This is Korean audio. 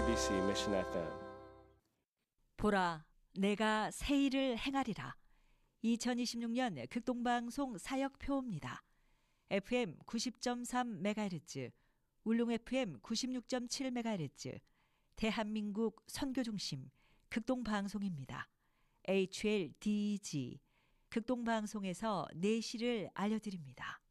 MBC Mission FM. 보라, 내가 새 일을 행하리라. 2026년 극동방송 사역표입니다. FM 90.3MHz, 울릉 FM 96.7MHz, 대한민국 선교중심 극동방송입니다. HLDG, 극동방송에서 내시를 알려드립니다.